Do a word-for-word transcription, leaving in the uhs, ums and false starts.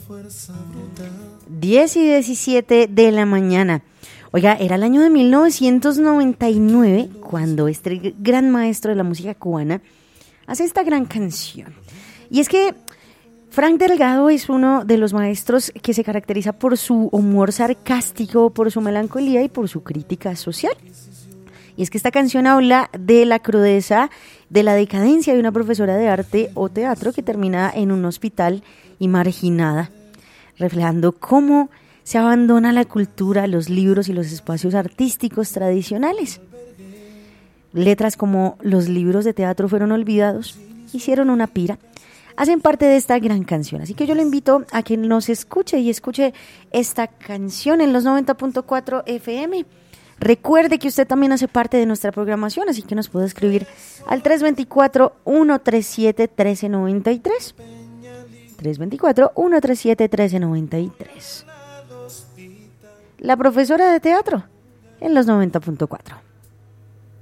diez y diecisiete de la mañana. Oiga, era el año de mil novecientos noventa y nueve cuando este gran maestro de la música cubana hace esta gran canción. Y es que Frank Delgado es uno de los maestros que se caracteriza por su humor sarcástico, por su melancolía y por su crítica social. Y es que esta canción habla de la crudeza, de la decadencia de una profesora de arte o teatro que termina en un hospital y marginada, reflejando cómo se abandona la cultura, los libros y los espacios artísticos tradicionales. Letras como los libros de teatro fueron olvidados, hicieron una pira, hacen parte de esta gran canción. Así que yo le invito a que nos escuche y escuche esta canción en los noventa punto cuatro F M. Recuerde que usted también hace parte de nuestra programación, así que nos puede escribir al tres dos cuatro, uno tres siete, uno tres nueve tres. tres dos cuatro, uno tres siete, uno tres nueve tres. La profesora de teatro en los noventa punto cuatro.